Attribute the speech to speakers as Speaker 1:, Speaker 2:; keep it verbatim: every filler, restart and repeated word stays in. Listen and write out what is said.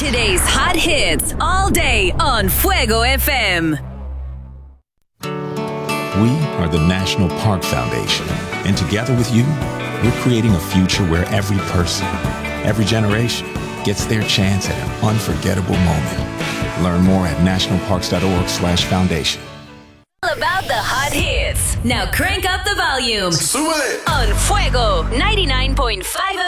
Speaker 1: Today's hot hits all day on Fuego F M.
Speaker 2: We are the National Park Foundation, and together with you, we're creating a future where every person, every generation, gets their chance at an unforgettable moment. Learn more at nationalparks.org slash foundation.
Speaker 1: All about the hot hits. Now crank up the volume on Fuego ninety-nine point five